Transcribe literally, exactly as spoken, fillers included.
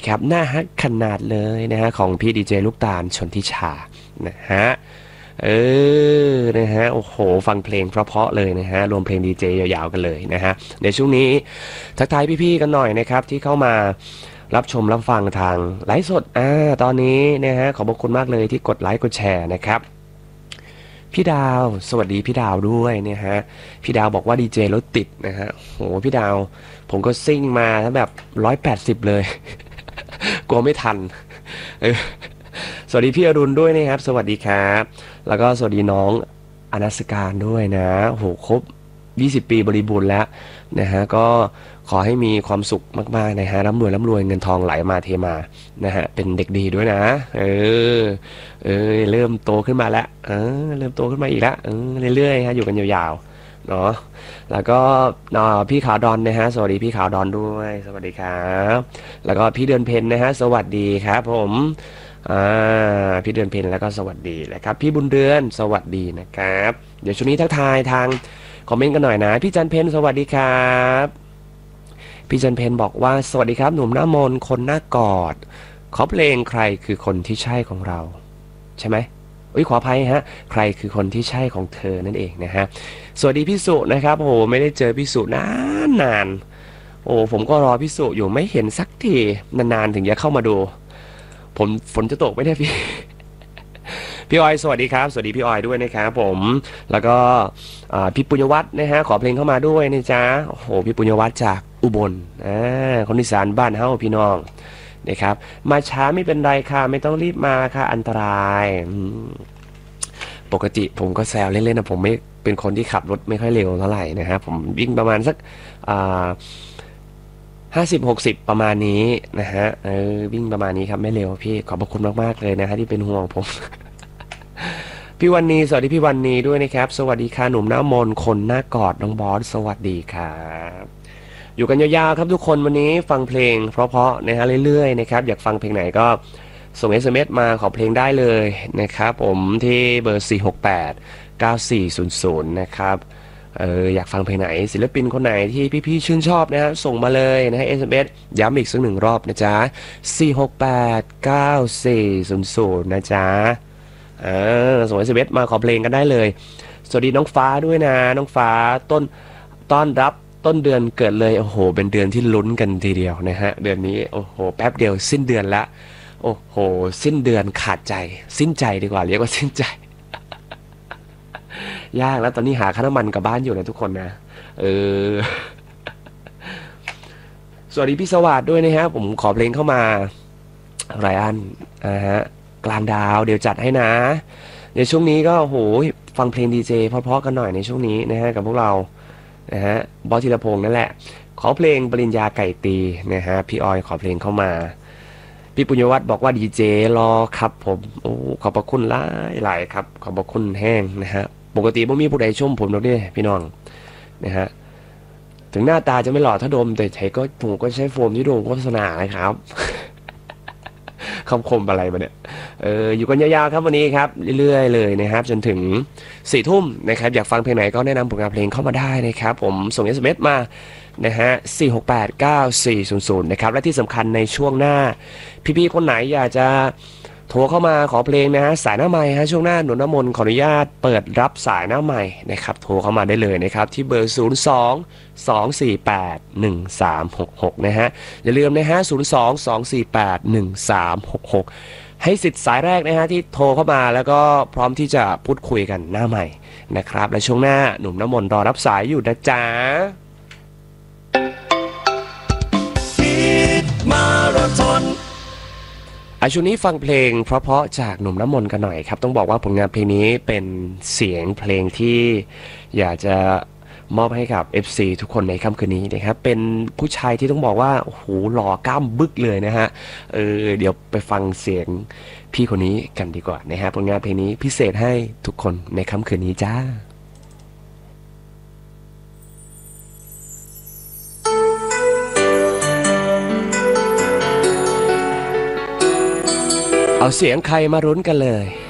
นะครับน่าฮักขนาดเลยนะฮะของพี่ดีเจลูกตาลชนทิชานะฮะเออนะฮะโอ้โหฟังเพลงเพราะๆเลยนะฮะรวมเพลงดีเจยาวๆกันเลยนะฮะในช่วงนี้ทักทายพี่ๆกันหน่อยนะครับที่เข้ามารับชมรับฟังทางไลฟ์สดอ่าตอนนี้นะฮะขอบคุณมากเลยที่กดไลค์กดแชร์นะครับพี่ดาวสวัสดีพี่ดาวด้วยเนี่ยฮะพี่ดาวบอกว่าดีเจรถติดนะฮะโหพี่ดาวผมก็ซิ่งมาทั้งแบบร้อยแปดสิบเลยกลัวไม่ทันเออสวัสดีพี่อรุณด้วยนะครับสวัสดีครับแล้วก็สวัสดีน้องอนัสการด้วยนะโหครบยี่สิบปีบริบูรณ์แล้วนะฮะก็ขอให้มีความสุขมากๆนะฮะร่ำรวยร่ำรวยเงินทองไหลมาเทมานะฮะเป็นเด็กดีด้วยนะเออเออเริ่มโตขึ้นมาแล้วเออเริ่มโตขึ้นมาอีกแล้วเออเรื่อยๆฮะอยู่กันยาวๆเนาะแล้วก็พี่ขาวดอนนะฮะสวัสดีพี่ขาวดอนด้วยสวัสดีครับแล้วก็พี่เดือนเพ็ญนะฮะสวัสดีครับผมอ่าพี่เดือนเพ็ญแล้วก็สวัสดีนะครับพี่บุญเดือนสวัสดีนะครับเดี๋ยวช่วงนี้ทักทายทางคอมเมนต์กันหน่อยนะพี่จันเพ็ญสวัสดีครับพี่จันเพ็ญบอกว่าสวัสดีครับหนุ่มหน้ามนคนหน้ากอดขอเพลงใครคือคนที่ใช่ของเราใช่ไหมอุ้ยขออภัยฮะใครคือคนที่ใช่ของเธอนั่นเองนะฮะสวัสดีพี่สุนะครับโอ้โหไม่ได้เจอพี่สุนานนานโอ้ผมก็รอพี่สุอยู่ไม่เห็นสักทีนานๆถึงจะเข้ามาดูผมฝนจะตกไหมเนี่ยพี่ พี่ออยสวัสดีครับสวัสดีพี่ออยด้วยนะครับผมแล้วก็พี่ปุญญวัฒน์นะฮะขอเพลงเข้ามาด้วยนะจ๊ะโอ้โหพี่ปุญญวัฒน์จากอุบลอ่าคนอีสานบ้านเฮาพี่น้องนะครับมาช้าไม่เป็นไรค่ะไม่ต้องรีบมาค่ะอันตรายปกติผมก็แซวเล่นๆนะผมไม่เป็นคนที่ขับรถไม่ค่อยเร็วเท่าไหร่นะฮะผมวิ่งประมาณสักห้าสิบหกสิบประมาณนี้นะฮะเออวิ่งประมาณนี้ครับไม่เร็วพี่ขอบพระคุณมากๆเลยนะฮะที่เป็นห่วงผมพี่วันนี้สวัสดีพี่วันนี้ด้วยนะครับสวัสดีค่ะหนุ่มหน้ามนคนหน้ากอดน้องบอสสวัสดีครับอยู่กันยาวๆครับทุกคนวันนี้ฟังเพลงเพราะๆนะฮะเรื่อยๆนะครับอยากฟังเพลงไหนก็ส่ง เอส เอ็ม เอส มาขอเพลงได้เลยนะครับผมที่เบอร์สี่ หก แปด เก้า สี่ ศูนย์ ศูนย์นะครับเอออยากฟังเพลงไหนศิลปินคนไหนที่พี่ๆชื่นชอบนะฮะส่งมาเลยนะฮะ เอส เอ็ม เอส ย้ำอีกสักหนึ่งรอบนะจ๊ะสี่ หก แปด เก้า สี่ ศูนย์ ศูนย์นะจ๊ะอ่าส่ง เอส เอ็ม เอส มาขอเพลงกันได้เลยสวัสดีน้องฟ้าด้วยนะน้องฟ้าต้นต้อนรับต้นเดือนเกิดเลยโอ้โหเป็นเดือนที่ลุ้นกันทีเดียวนะฮะเดือนนี้โอ้โหแป๊บเดียวสิ้นเดือนละโอ้โหสิ้นเดือนขาดใจสิ้นใจดีกว่าเรียกว่าสิ้นใจ ยากแล้วตอนนี้หาค่าน้ำมันกับบ้านอยู่นะทุกคนนะเออ สวัสดีพี่สวัสดิ์ด้วยนะฮะผมขอเพลงเข้ามาไรอันอ่าฮะกลางดาวเดี๋ยวจัดให้นะในช่วงนี้ก็โหฟังเพลงดีเจเพราะๆกันหน่อยในช่วงนี้นะฮะกับพวกเรานะฮะบอสธีรพงษ์นั่นแหละขอเพลงปริญญาไก่ตีนะฮะพี่ออยขอเพลงเข้ามาพี่ปุญญวัฒน์บอกว่าดีเจรอครับผมโอ้ขอบพระคุณหลายหลายครับขอบพระคุณแห้งนะฮะปกติไม่มีผู้ใดชมผมหรอกเนี่ยพี่น้องนะฮะถึงหน้าตาจะไม่หล่อถ้าดมแต่ใช้ก็ผมก็ใช้โฟมที่โดมโฆษณานะครับ คำคมอะไรมาเนี่ยเอออยู่กันยาวๆครับวันนี้ครับเรื่อยๆเลยนะครับจนถึงสี่ทุ่มนะครับอยากฟังเพลงไหนก็แนะนำผลงานเพลงเข้ามาได้นะครับผมส่ง เอส เอ็ม เอส มานะฮะสี่ หก แปด เก้า สี่ ศูนย์ ศูนย์นะครับและที่สำคัญในช่วงหน้าพี่ๆคนไหนอยากจะโทรเข้ามาขอเพลงนะฮะสายหน้าใหม่ฮะช่วงหน้าหนุนน้ำมนต์ขออนุญาตเปิดรับสายหน้าใหม่นะครับโทรเข้ามาได้เลยนะครับที่เบอร์ศูนย์ สอง สอง สี่ แปด หนึ่ง สาม หก หกนะฮะอย่าลืมนะฮะศูนย์ สอง สอง สี่ แปด หนึ่ง สาม หก หกให้สิทธิ์สายแรกนะฮะที่โทรเข้ามาแล้วก็พร้อมที่จะพูดคุยกันหน้าใหม่นะครับและช่วงหน้าหนุ่มน้ำมนต์รอรับสายอยู่นะจ๊ะมาราธอนอาช่วงนี้ฟังเพลงเพราะๆจากหนุ่มน้ำมนต์กันหน่อยครับต้องบอกว่าผลงานเพลงนี้เป็นเสียงเพลงที่อยากจะมอบให้กับ เอฟ ซี ทุกคนในค่ำคืนนี้นะครับเป็นผู้ชายที่ต้องบอกว่าโอ้โหหล่อกล้ามบึกเลยนะฮะเออเดี๋ยวไปฟังเสียงพี่คนนี้กันดีกว่านะฮะผลงานเพลงนี้พิเศษให้ทุกคนในค่ำคืนนี้จ้าเอาเสียงใครมารุ้นกันเลย